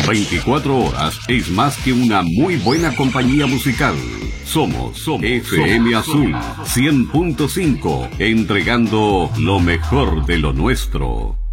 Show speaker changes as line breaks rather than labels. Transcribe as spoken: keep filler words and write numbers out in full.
veinticuatro horas es más que una muy buena compañía musical. Somos, somos F M somos, Azul somos. cien punto cinco, entregando lo mejor de lo nuestro.